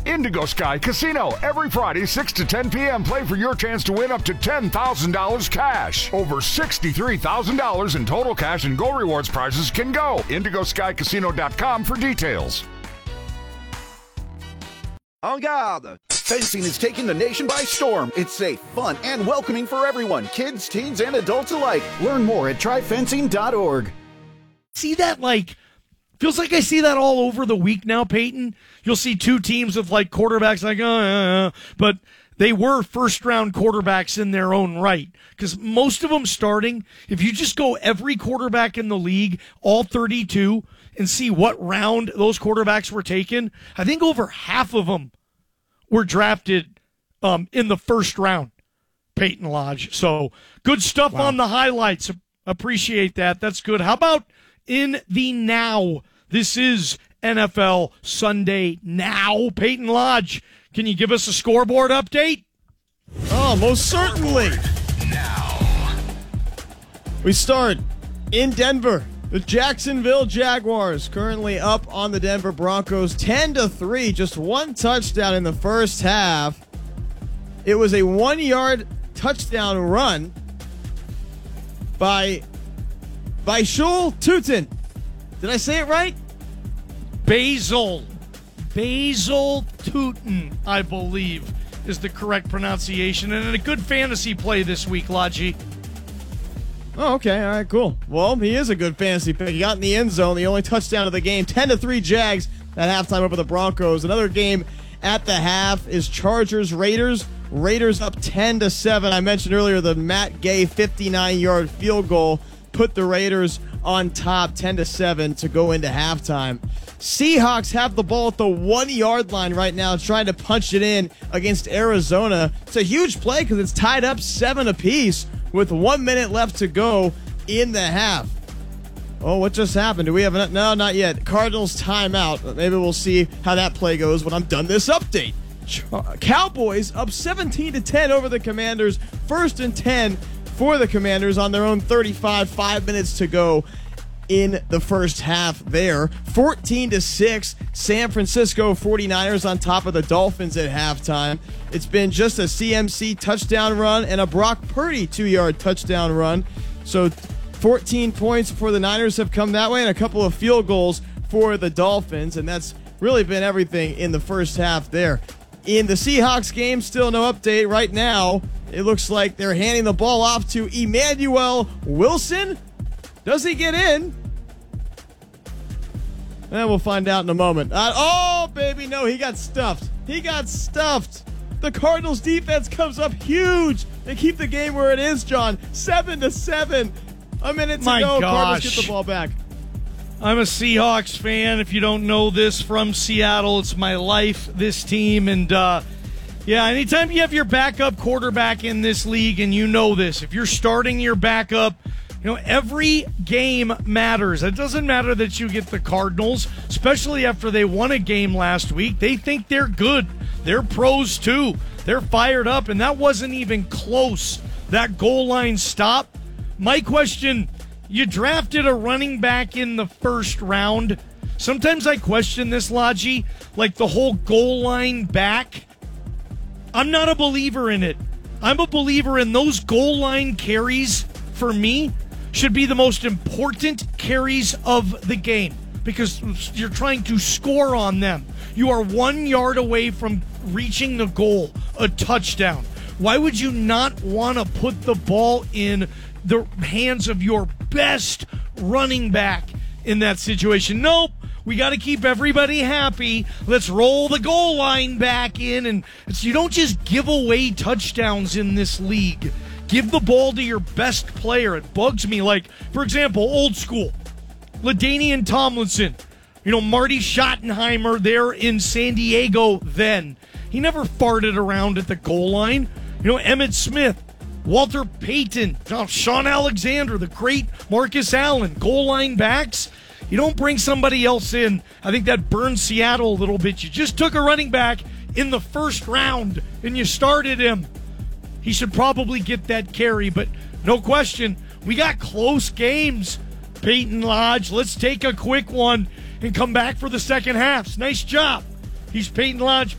Indigo Sky Casino. Every Friday, 6 to 10 p.m. Play for your chance to win up to $10,000 cash. Over $63,000 in total cash and Go Rewards prizes can go. IndigoSkyCasino.com for details. En garde! Fencing is taking the nation by storm. It's safe, fun, and welcoming for everyone, kids, teens, and adults alike. Learn more at tryfencing.org. See that, feels like I see that all over the week now, Peyton. You'll see two teams with, quarterbacks but they were first-round quarterbacks in their own right. Because most of them starting, if you just go every quarterback in the league, all 32, and see what round those quarterbacks were taken, I think over half of them were drafted in the first round, Peyton Lodge. So good stuff on the highlights. Appreciate that. That's good. How about in the now? This is NFL Sunday Now. Peyton Lodge, can you give us a scoreboard update? Oh, most certainly. Now. We start in Denver. The Jacksonville Jaguars currently up on the Denver Broncos 10-3, just one touchdown in the first half. It was a 1-yard touchdown run by Shul Tutin. Did I say it right? Basil Tutin, I believe, is the correct pronunciation. And a good fantasy play this week, Lodgy. Oh, okay. All right, cool. Well, he is a good fantasy pick. He got in the end zone, the only touchdown of the game. 10-3 Jags at halftime over the Broncos. Another game at the half is Chargers-Raiders. Raiders up 10-7. I mentioned earlier the Matt Gay 59-yard field goal put the Raiders on top 10-7 to go into halftime. Seahawks have the ball at the 1-yard line right now, trying to punch it in against Arizona. It's a huge play because it's tied up 7 apiece with 1 minute left to go in the half. Oh, what just happened? Do we have no, not yet. Cardinals timeout. Maybe we'll see how that play goes when I'm done this update. Cowboys up 17-10 over the Commanders. 1st and 10 for the Commanders on their own 35. 5 minutes to go in the first half there. 14-6, San Francisco 49ers on top of the Dolphins at halftime. It's been just a CMC touchdown run and a Brock Purdy 2-yard touchdown run. So 14 points for the Niners have come that way and a couple of field goals for the Dolphins. And that's really been everything in the first half there. In the Seahawks game, still no update right now. It looks like they're handing the ball off to Emmanuel Wilson. Does he get in? And we'll find out in a moment. Oh, baby, no, he got stuffed. He got stuffed. The Cardinals defense comes up huge. They keep the game where it is, John. 7-7. A minute to go. Cardinals get the ball back. I'm a Seahawks fan. If you don't know this, from Seattle, it's my life, this team. And, anytime you have your backup quarterback in this league, and you know this, if you're starting your backup, every game matters. It doesn't matter that you get the Cardinals, especially after they won a game last week. They think they're good. They're pros, too. They're fired up, and that wasn't even close. That goal line stop. My question, you drafted a running back in the first round. Sometimes I question this, Lodgy, like the whole goal line back. I'm not a believer in it. I'm a believer in those goal line carries, for me, should be the most important carries of the game because you're trying to score on them. You are 1 yard away from reaching the goal, a touchdown. Why would you not want to put the ball in the hands of your best running back in that situation? Nope. We got to keep everybody happy. Let's roll the goal line back in. And you don't just give away touchdowns in this league. Give the ball to your best player. It bugs me. Like, for example, old school. LaDainian Tomlinson. Marty Schottenheimer there in San Diego then. He never farted around at the goal line. Emmitt Smith, Walter Payton, Sean Alexander, the great Marcus Allen, goal line backs. You don't bring somebody else in. I think that burns Seattle a little bit. You just took a running back in the first round and you started him. He should probably get that carry, but no question, we got close games. Peyton Lodge, let's take a quick one and come back for the second half. Nice job. He's Peyton Lodge,